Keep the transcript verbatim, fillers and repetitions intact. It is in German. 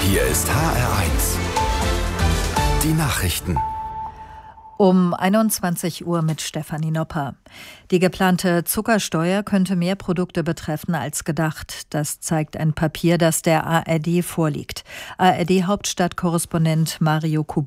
Hier ist H R eins. Die Nachrichten. Um einundzwanzig Uhr mit Stefanie Nopper. Die geplante Zuckersteuer könnte mehr Produkte betreffen als gedacht. Das zeigt ein Papier, das der A R D vorliegt. A R D-Hauptstadtkorrespondent Mario Kubicki